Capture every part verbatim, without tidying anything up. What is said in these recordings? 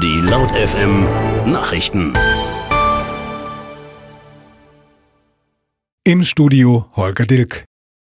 Die Laut F M Nachrichten. Im Studio Holger Dilk.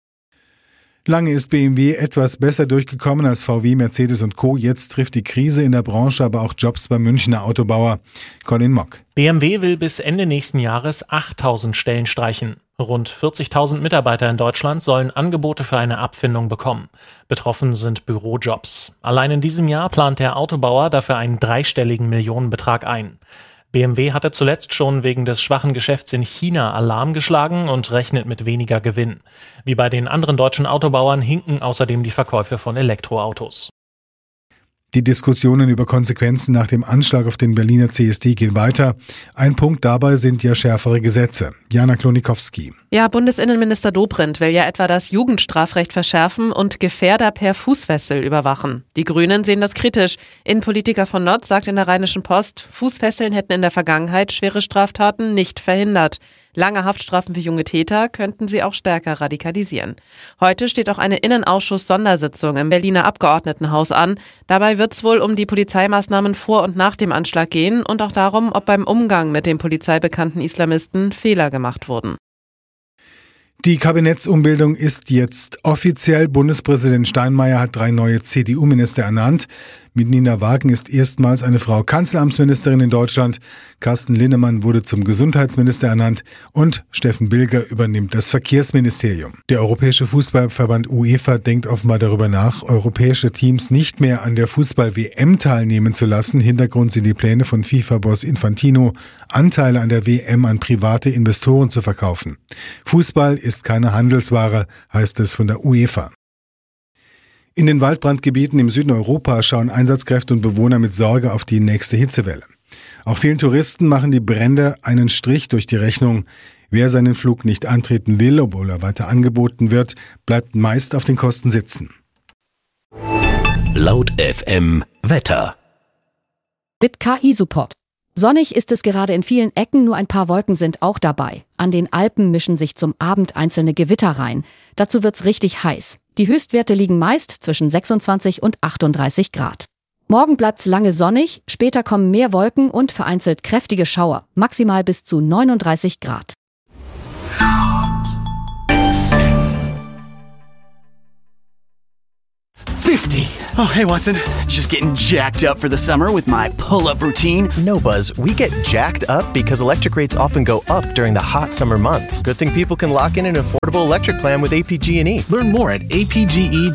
Lange ist B M W etwas besser durchgekommen als V W, Mercedes und Co. Jetzt trifft die Krise in der Branche aber auch Jobs beim Münchner Autobauer. Colin Mock. B M W will bis Ende nächsten Jahres achttausend Stellen streichen. Rund vierzigtausend Mitarbeiter in Deutschland sollen Angebote für eine Abfindung bekommen. Betroffen sind Bürojobs. Allein in diesem Jahr plant der Autobauer dafür einen dreistelligen Millionenbetrag ein. B M W hatte zuletzt schon wegen des schwachen Geschäfts in China Alarm geschlagen und rechnet mit weniger Gewinn. Wie bei den anderen deutschen Autobauern hinken außerdem die Verkäufe von Elektroautos. Die Diskussionen über Konsequenzen nach dem Anschlag auf den Berliner C S D gehen weiter. Ein Punkt dabei sind ja schärfere Gesetze. Jana Klonikowski. Ja, Bundesinnenminister Dobrindt will ja etwa das Jugendstrafrecht verschärfen und Gefährder per Fußfessel überwachen. Die Grünen sehen das kritisch. Innenpolitiker von Notz sagt in der Rheinischen Post, Fußfesseln hätten in der Vergangenheit schwere Straftaten nicht verhindert. Lange Haftstrafen für junge Täter könnten sie auch stärker radikalisieren. Heute steht auch eine Innenausschuss-Sondersitzung im Berliner Abgeordnetenhaus an. Dabei wird es wohl um die Polizeimaßnahmen vor und nach dem Anschlag gehen und auch darum, ob beim Umgang mit den polizeibekannten Islamisten Fehler gemacht wurden. Die Kabinettsumbildung ist jetzt offiziell. Bundespräsident Steinmeier hat drei neue C D U-Minister ernannt. Mit Nina Wagen ist erstmals eine Frau Kanzleramtsministerin in Deutschland. Carsten Linnemann wurde zum Gesundheitsminister ernannt und Steffen Bilger übernimmt das Verkehrsministerium. Der Europäische Fußballverband UEFA denkt offenbar darüber nach, europäische Teams nicht mehr an der Fußball-W M teilnehmen zu lassen. Hintergrund sind die Pläne von FIFA-Boss Infantino, Anteile an der W M an private Investoren zu verkaufen. Fußball ist keine Handelsware, heißt es von der UEFA. In den Waldbrandgebieten im Süden Europas schauen Einsatzkräfte und Bewohner mit Sorge auf die nächste Hitzewelle. Auch vielen Touristen machen die Brände einen Strich durch die Rechnung. Wer seinen Flug nicht antreten will, obwohl er weiter angeboten wird, bleibt meist auf den Kosten sitzen. Laut F M Wetter. Mit K I-Support. Sonnig ist es gerade in vielen Ecken, nur ein paar Wolken sind auch dabei. An den Alpen mischen sich zum Abend einzelne Gewitter rein. Dazu wird's richtig heiß. Die Höchstwerte liegen meist zwischen sechsundzwanzig und achtunddreißig Grad. Morgen bleibt's lange sonnig, später kommen mehr Wolken und vereinzelt kräftige Schauer, maximal bis zu neununddreißig Grad. fifty. Oh, hey, Watson. Just getting jacked up for the summer with my pull-up routine. No, Buzz. We get jacked up because electric rates often go up during the hot summer months. Good thing people can lock in an affordable electric plan with A P G and E. Learn more at A P G E